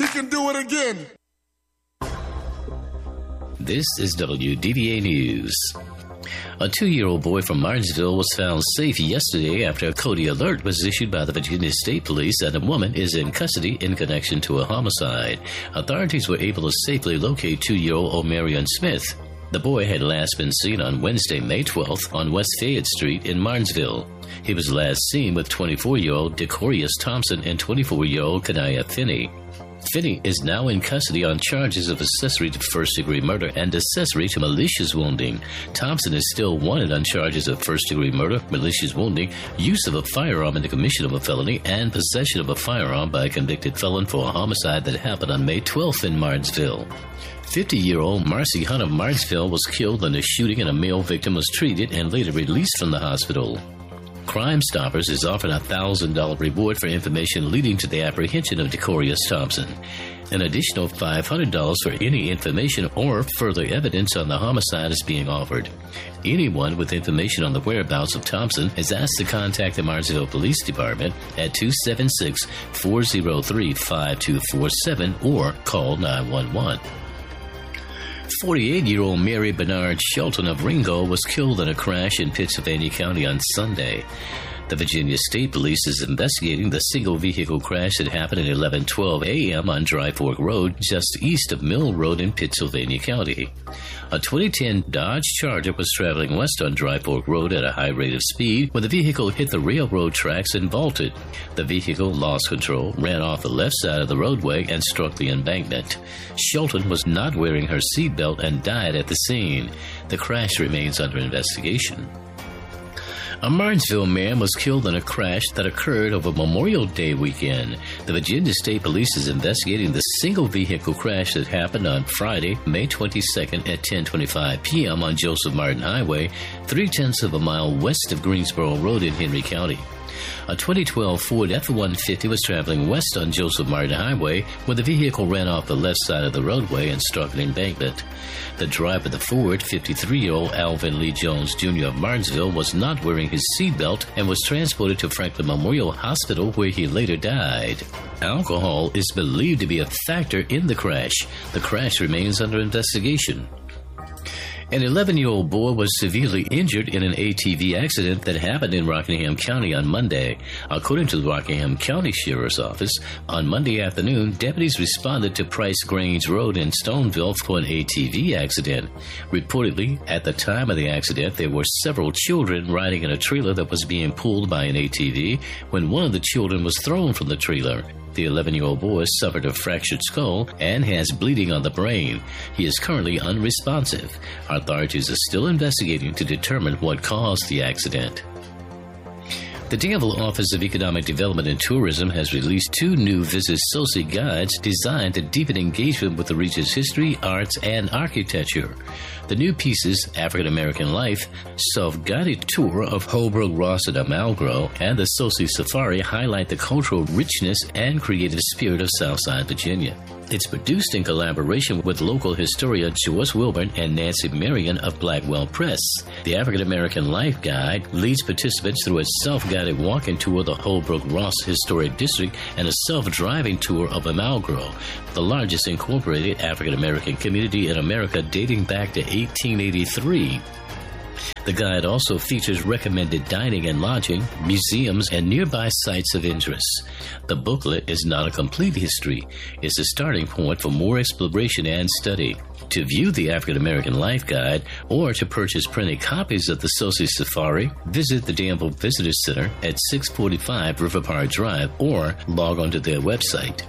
can do it again. This is WDVA News. A 2-year-old boy from Martinsville was found safe yesterday after a Cody alert was issued by the Virginia State Police that a woman is in custody in connection to a homicide. Authorities were able to safely locate 2-year-old Omarion Smith. The boy had last been seen on Wednesday, May 12th on West Fayette Street in Martinsville. He was last seen with 24-year-old Decorius Thompson and 24-year-old Kanaya Finney. Finney is now in custody on charges of accessory to first-degree murder and accessory to malicious wounding. Thompson is still wanted on charges of first-degree murder, malicious wounding, use of a firearm in the commission of a felony, and possession of a firearm by a convicted felon for a homicide that happened on May 12th in Martinsville. 50-year-old Marcy Hunt of Martinsville was killed in a shooting and a male victim was treated and later released from the hospital. Crime Stoppers is offering a $1,000 reward for information leading to the apprehension of Decorius Thompson. An additional $500 for any information or further evidence on the homicide is being offered. Anyone with information on the whereabouts of Thompson is asked to contact the Martinsville Police Department at 276-403-5247 or call 911. 48-year-old Mary Bernard Shelton of Ringo was killed in a crash in Pittsylvania County on Sunday. The Virginia State Police is investigating the single vehicle crash that happened at 11:12 a.m. on Dry Fork Road, just east of Mill Road in Pittsylvania County. A 2010 Dodge Charger was traveling west on Dry Fork Road at a high rate of speed when the vehicle hit the railroad tracks and vaulted. The vehicle lost control, ran off the left side of the roadway, and struck the embankment. Shelton was not wearing her seatbelt and died at the scene. The crash remains under investigation. A Martinsville man was killed in a crash that occurred over Memorial Day weekend. The Virginia State Police is investigating the single vehicle crash that happened on Friday, May 22nd at 10:25 p.m. on Joseph Martin Highway, 0.3 of a mile west of Greensboro Road in Henry County. A 2012 Ford F-150 was traveling west on Joseph Martin Highway when the vehicle ran off the left side of the roadway and struck an embankment. The driver of the Ford, 53-year-old Alvin Lee Jones Jr. of Martinsville, was not wearing his seatbelt and was transported to Franklin Memorial Hospital where he later died. Alcohol is believed to be a factor in the crash. The crash remains under investigation. An 11-year-old boy was severely injured in an ATV accident that happened in Rockingham County on Monday. According to the Rockingham County Sheriff's Office, on Monday afternoon, deputies responded to Price Grange Road in Stoneville for an ATV accident. Reportedly, at the time of the accident, there were several children riding in a trailer that was being pulled by an ATV when one of the children was thrown from the trailer. The 11-year-old boy suffered a fractured skull and has bleeding on the brain. He is currently unresponsive. Authorities are still investigating to determine what caused the accident. The Danville Office of Economic Development and Tourism has released 2 new Visit Associate guides designed to deepen engagement with the region's history, arts, and architecture. The new pieces, African American Life, Self-Guided Tour of Holbrook, Ross, and Amalgro, and the Associate Safari highlight the cultural richness and creative spirit of Southside Virginia. It's produced in collaboration with local historian Joyce Wilburn and Nancy Marion of Blackwell Press. The African American Life Guide leads participants through a self-guided walking tour of the Holbrook Ross Historic District and a self-driving tour of Amalgro, the largest incorporated African American community in America dating back to 1883. The guide also features recommended dining and lodging, museums, and nearby sites of interest. The booklet is not a complete history. It's a starting point for more exploration and study. To view the African American Life Guide or to purchase printed copies of the Associate Safari, visit the Danville Visitor Center at 645 River Park Drive or log on to their website.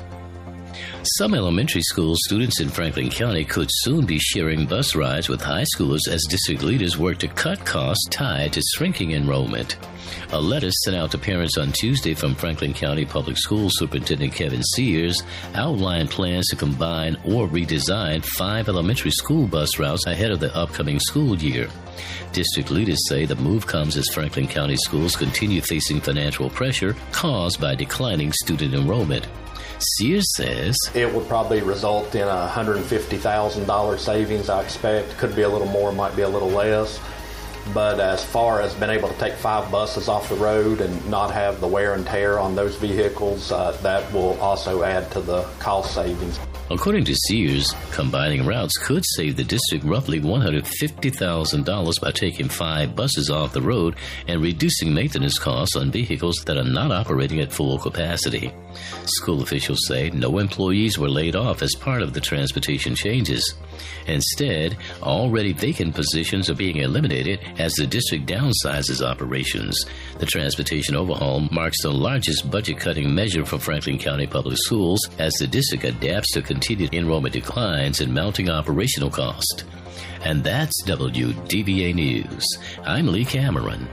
Some elementary school students in Franklin County could soon be sharing bus rides with high schoolers as district leaders work to cut costs tied to shrinking enrollment. A letter sent out to parents on Tuesday from Franklin County Public Schools Superintendent Kevin Sears outlined plans to combine or redesign 5 elementary school bus routes ahead of the upcoming school year. District leaders say the move comes as Franklin County schools continue facing financial pressure caused by declining student enrollment. Sears says it would probably result in a $150,000 savings, I expect. Could be a little more, might be a little less. But as far as being able to take 5 buses off the road and not have the wear and tear on those vehicles, that will also add to the cost savings. According to Sears, combining routes could save the district roughly $150,000 by taking 5 buses off the road and reducing maintenance costs on vehicles that are not operating at full capacity. School officials say no employees were laid off as part of the transportation changes. Instead, already vacant positions are being eliminated as the district downsizes operations. The transportation overhaul marks the largest budget-cutting measure for Franklin County Public Schools as the district adapts to continued enrollment declines and mounting operational cost. And that's WDVA News. I'm Lee Cameron.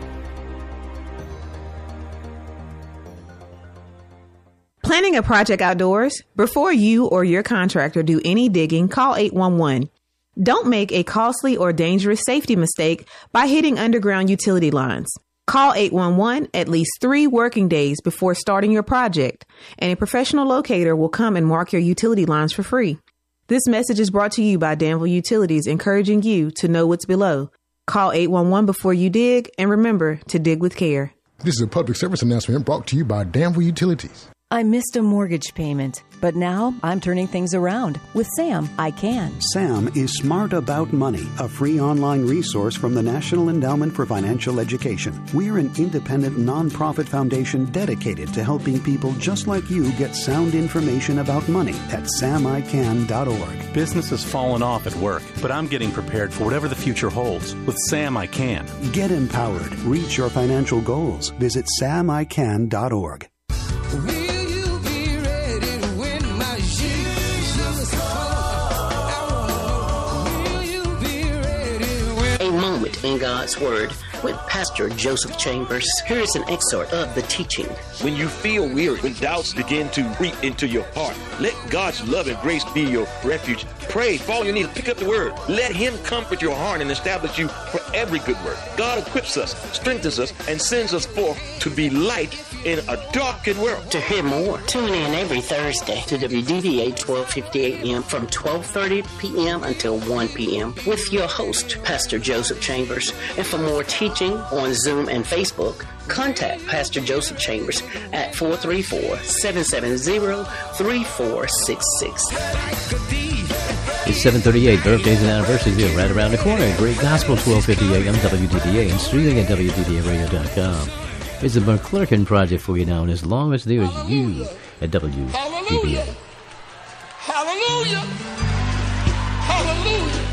Planning a project outdoors? Before you or your contractor do any digging, call 811. Don't make a costly or dangerous safety mistake by hitting underground utility lines. Call 811 at least 3 working days before starting your project, and a professional locator will come and mark your utility lines for free. This message is brought to you by Danville Utilities, encouraging you to know what's below. Call 811 before you dig, and remember to dig with care. This is a public service announcement brought to you by Danville Utilities. I missed a mortgage payment, but now I'm turning things around. With Sam, I can. Sam is Smart About Money, a free online resource from the National Endowment for Financial Education. We're an independent nonprofit foundation dedicated to helping people just like you get sound information about money at samican.org. Business has fallen off at work, but I'm getting prepared for whatever the future holds. With Sam, I can. Get empowered. Reach your financial goals. Visit samican.org. In God's Word with Pastor Joseph Chambers. Here is an excerpt of the teaching. When you feel weary, when doubts begin to creep into your heart, let God's love and grace be your refuge. Pray, fall on your knees, pick up the Word. Let Him comfort your heart and establish you for every good work. God equips us, strengthens us, and sends us forth to be light in a darkened world. To hear more, tune in every Thursday to WDVA 1250 AM from 12:30 p.m. until 1 p.m. with your host, Pastor Joseph Chambers. And for more teaching on Zoom and Facebook, contact Pastor Joseph Chambers at 434-770-3466. It's 7:38. Birthdays and anniversaries here right around the corner. Great Gospel, 1250 AM, WDVA, and streaming at WDVAradio.com. It's a McClurkin project for you now, and as long as there is you at WDVA. Hallelujah! Hallelujah! Hallelujah!